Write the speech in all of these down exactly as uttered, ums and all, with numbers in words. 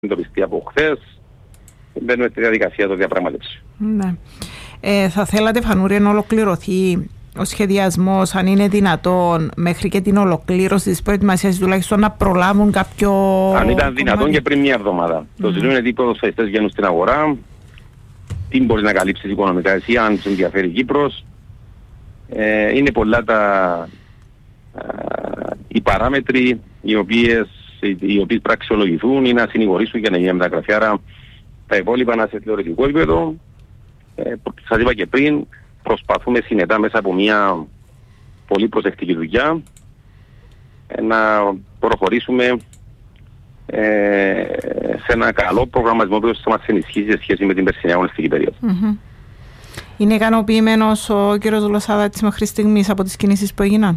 εντοπιστεί από χθες. Μπαίνουμε στη διαδικασία των διαπραγματεύσεων. Ναι. Ε, θα θέλατε, Φανούρη, να ολοκληρωθεί ο σχεδιασμός, αν είναι δυνατόν, μέχρι και την ολοκλήρωση της προετοιμασίας, τουλάχιστον να προλάβουν κάποιο. Αν ήταν δυνατόν κομμάτι. Και πριν μια εβδομάδα. Mm. Το ζητούν είναι τι ποδοσφαιριστές βγαίνουν στην αγορά, τι μπορεί να καλύψει οικονομικά εσύ, αν σε ενδιαφέρει η Κύπρος. Ε, είναι πολλά τα, α, οι παράμετροι οι οποίες, οι οποίες πρέπει να αξιολογηθούν ή να συνηγορήσουν για να γίνει μεταγραφή. Άρα τα υπόλοιπα να σε θεωρητικό επίπεδο. Ε, σας είπα και πριν, προσπαθούμε συνετά μέσα από μια πολύ προσεκτική δουλειά ε, να προχωρήσουμε ε, σε ένα καλό προγραμματισμό που θα μας ενισχύσει σε σχέση με την περσινή αγωνιστική περίοδο. Mm-hmm. Είναι ικανοποιημένος ο κ. Δουλοσάβατης μέχρι στιγμής από τις κινήσεις που έγιναν?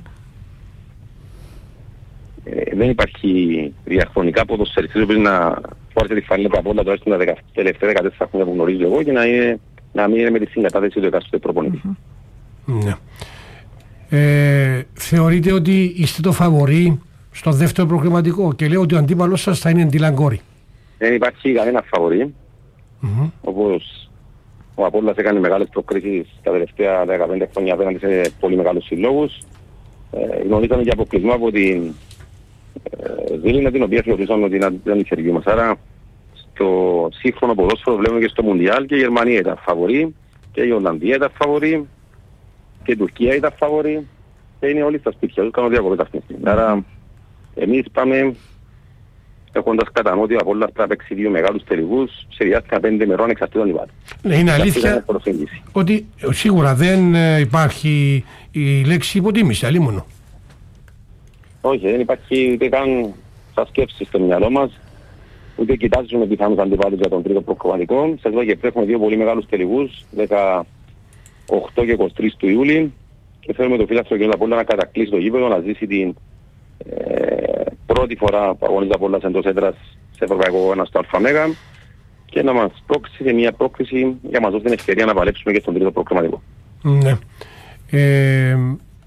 Ε, δεν υπάρχει διαχρονικά ποδοσφαιριστής που να φόρεσε τη φανέλα του Απόλλωνα τουλάχιστον τα τελευταία δεκατέσσερα χρόνια που γνωρίζω εγώ και να, είναι, να μην είναι με τη συγκατάθεση του εκάστοτε προπονητή. Mm-hmm. Ναι. Ε, θεωρείτε ότι είστε το φαβορί στο δεύτερο προκριματικό και λέω ότι ο αντίπαλος σας θα είναι Ντιλαγκόρη? Δεν υπάρχει κανένα φαβορί. Mm-hmm. Όπως ο Απόλλωνας έκανε μεγάλες προκρίσεις τα τελευταία δεκαπέντε χρόνια απέναντι σε πολύ μεγάλους συλλόγους. Ε, γνωρίζαμε και αποκλεισμό από την ε, Δήλυνα, την οποία θεωρήσαμε ότι ήταν η χερική μας. Άρα στο σύγχρονο ποδόσφαιρο βλέπουμε και στο Μουντιάλ και η Γερμανία ήταν φαβορί και η Ολλανδία ήταν φαβορί και η Τουρκία ήταν φαβορί και είναι όλοι στα σπίτια τους, κάνουν διακοπές αυτή τη στιγμή. Άρα εμείς πάμε έχοντας κατά νου ότι ο Απόλλωνας πρέπει να παίξει δύο μεγάλους τελικούς σε διάστημα πέντε μερών εξαρτήτων υπάτων. Ναι, είναι αλήθεια ότι σίγουρα δεν υπάρχει η λέξη υποτίμηση, αλίμονο. Όχι, δεν υπάρχει ούτε καν σαν σκέψη στο μυαλό μας, ούτε κοιτάζουμε πιθανούς αντιπάλους για τον τρίτο προκριματικό. Σας λέω και πρέπει έχουμε δύο πολύ μεγάλους τελικούς, δεκαοκτώ και είκοσι τρεις του Ιούλη, και θέλουμε το φίλαθρο κ. Απόλλωνα να κατακλείσει το γήπεδο, να ζήσει την ε, πρώτη φορά που αγωνίζεται Απόλλωνας εντός έδρας σε ευρωπαϊκό ένα στο ΑΜΕΓΑ και να μας πρόκρισει σε μια πρόκριση για να μας δώσει την ευκαιρία να παλέψουμε και στον τρίτο προκριματικό. Ναι. Ε,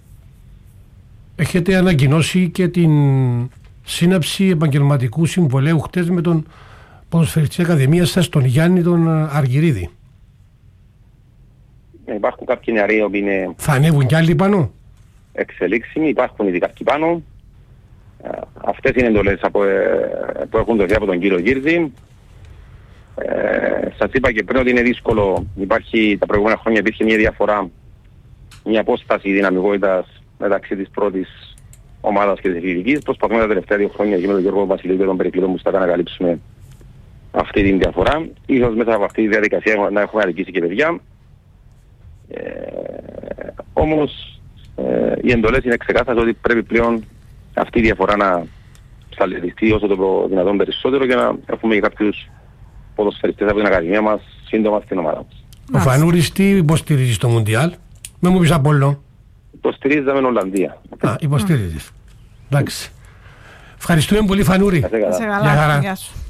έχετε ανακοινώσει και την σύναψη επαγγελματικού συμβολέου χτες με τον ποδοσφαιριστή Ακαδημίας σας, τον Γιάννη τον Αργυρίδη. Ε, υπάρχουν κάποιοι νεαροί που είναι... Θα ανέβουν κι άλλοι πάνω? Εξελίξιμοι, υπάρχουν ειδικά και πάνω. Ε, αυτές είναι εντολές από, ε, που έχουν δοθεί από τον κύριο Γύρδη. Ε, σας είπα και πριν ότι είναι δύσκολο. Υπάρχει, τα προηγούμενα χρόνια υπήρχε μια διαφορά, μια απόσταση δυναμικότητας μεταξύ της πρώτης ομάδας και της εθνικής. Προσπαθούμε τα τελευταία δύο χρόνια και με τον Γιώργο Βασιλείου και τον Περικλήδο μου να καλύψουμε αυτή την διαφορά. Ίσως μέσα από αυτή τη διαδικασία να έχουμε αδικήσει και παιδιά. Ε, όμως ε, οι εντολές είναι ξεκάθαρες ότι πρέπει πλέον αυτή η διαφορά να σταλιστεί όσο το δυνατόν περισσότερο και να έχουμε και κάποιους ποδοσφαιριστές από την Ακαδημία μας σύντομα στην ομάδα μας. Ο Φανούρης τι υποστηρίζει στο Μουντιάλ? Με μου πεις Απόλλων. Υποστηρίζαμε την Ολλανδία. Α, υποστηρίζεις. Εντάξει. Ευχαριστούμε πολύ, Φανούρη. Σε καλά. Γεια σου.